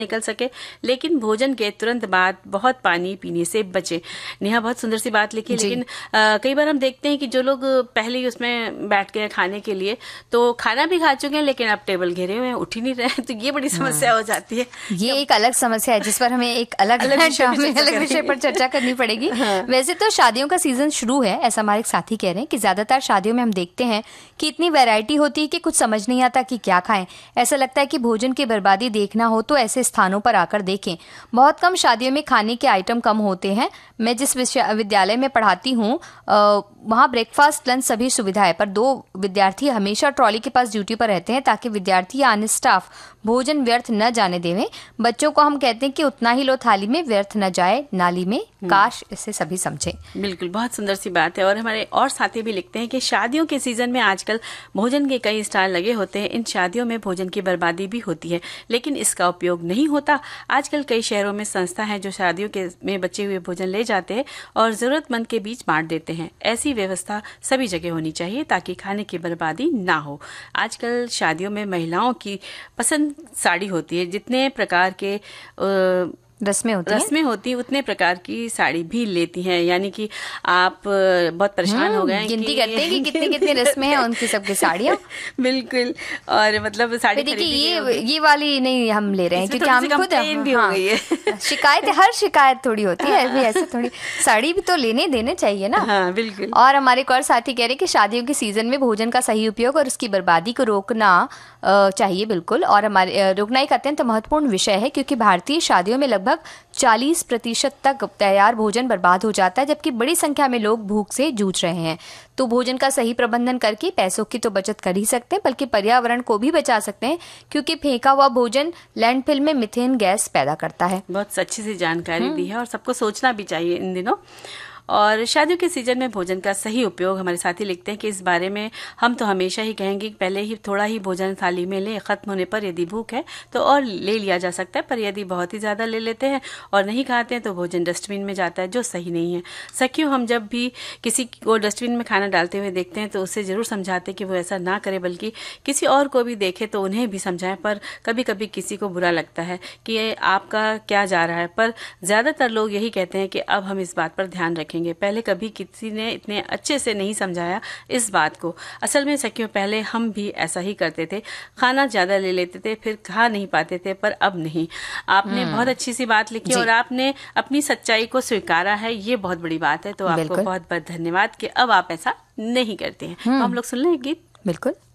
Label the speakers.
Speaker 1: निकल सके, लेकिन भोजन के तुरंत बाद बहुत पानी पीने से बचे। नेहा बहुत सुंदर सी बात लिखी, लेकिन कई बार हम देखते हैं कि जो लोग पहले ही उसमें बैठ गए खाने के लिए, तो खाना भी खा चुके हैं लेकिन अब टेबल घेरे हुए हैं, उठ ही नहीं रहे, तो ये बड़ी समस्या हो जाती है।
Speaker 2: ये एक अलग समस्या है जिस पर हमें एक अलग विषय पर चर्चा करनी पड़ेगी। वैसे तो शादियों का सीजन शुरू है, ऐसा हमारे साथी कह रहे हैं कि ज्यादातर शादियों में हम देखते हैं कि इतनी वैरायटी होती है कि कुछ समझ नहीं आता कि क्या खाएं। ऐसा लगता है कि भोजन की बर्बादी देखना हो तो ऐसे स्थानों पर आकर देखें। बहुत कम शादियों में खाने के आइटम कम होते हैं। मैं जिस विद्यालय में पढ़ाती हूँ वहाँ ब्रेकफास्ट लंच सभी सुविधा है, पर 2 विद्यार्थी हमेशा ट्रॉली के पास ड्यूटी पर रहते हैं ताकि विद्यार्थी या अन्य स्टाफ भोजन व्यर्थ न जाने देवें। बच्चों को हम कहते हैं कि उतना ही लो थाली में, व्यर्थ न जाए नाली में। काश इसे सभी समझें।
Speaker 1: बिल्कुल, बहुत सुंदर सी बात है। और हमारे और साथी भी लिखते हैं कि शादियों के सीजन में आजकल भोजन के कई स्टॉल लगे होते हैं। इन शादियों में भोजन की बर्बादी भी होती है, लेकिन इसका उपयोग नहीं होता। आजकल कई शहरों में संस्था है जो शादियों के में बचे हुए भोजन ले जाते हैं और जरूरतमंद के बीच बांट देते हैं। ऐसी व्यवस्था सभी जगह होनी चाहिए ताकि खाने की बर्बादी ना हो। आजकल शादियों में महिलाओं की पसंद साड़ी होती है। जितने प्रकार के रस्में होती उतने प्रकार की साड़ी भी लेती हैं। यानी कि आप बहुत परेशान हो गए हैं,
Speaker 2: गिनती करते हैं कि कितनी कितनी रस्में हैं उनकी सबकी साड़ियाँ।
Speaker 1: बिल्कुल, और मतलब साड़ी
Speaker 2: देखिए ये वाली नहीं हम ले रहे हैं क्योंकि हम खुद शिकायत, हर शिकायत थोड़ी होती है, ऐसे थोड़ी साड़ी भी तो लेने देने चाहिए ना।
Speaker 1: हाँ, बिल्कुल।
Speaker 2: और हमारे एक और साथी कह रहे हैं कि शादियों के सीजन में भोजन का सही उपयोग और उसकी बर्बादी को रोकना चाहिए। बिल्कुल, और हमारे रोकना एक अत्यंत महत्वपूर्ण विषय है क्योंकि भारतीय शादियों में लगभग 40% तक तैयार भोजन बर्बाद हो जाता है, जबकि बड़ी संख्या में लोग भूख से जूझ रहे हैं। तो भोजन का सही प्रबंधन करके पैसों की तो बचत कर ही सकते हैं, बल्कि पर्यावरण को भी बचा सकते हैं क्योंकि फेंका हुआ भोजन लैंडफिल में मीथेन गैस पैदा करता है।
Speaker 1: बहुत अच्छी सी जानकारी दी है और सबको सोचना भी चाहिए इन दिनों। और शादियों के सीजन में भोजन का सही उपयोग, हमारे साथी लिखते हैं कि इस बारे में हम तो हमेशा ही कहेंगे कि पहले ही थोड़ा ही भोजन थाली में लें। खत्म होने पर यदि भूख है तो और ले लिया जा सकता है, पर यदि बहुत ही ज्यादा ले लेते हैं और नहीं खाते हैं तो भोजन डस्टबिन में जाता है, जो सही नहीं है। सखियों, हम जब भी किसी को डस्टबिन में खाना डालते हुए देखते हैं तो उससे जरूर समझाते कि वो ऐसा ना करे, बल्कि किसी और को भी देखे तो उन्हें भी समझाएं। पर कभी कभी किसी को बुरा लगता है कि ये आपका क्या जा रहा है, पर ज्यादातर लोग यही कहते हैं कि अब हम इस बात पर ध्यान रखेंगे। पहले कभी किसी ने इतने अच्छे से नहीं समझाया इस बात को। असल में सखियों, पहले हम भी ऐसा ही करते थे, खाना ज्यादा ले लेते थे, फिर खा नहीं पाते थे, पर अब नहीं। आपने बहुत अच्छी सी बात लिखी और आपने अपनी सच्चाई को स्वीकारा है, ये बहुत बड़ी बात है। तो आपको बहुत बहुत धन्यवाद कि अब आप ऐसा नहीं करते हैं। तो हम लोग सुन लें गीत।
Speaker 2: बिल्कुल।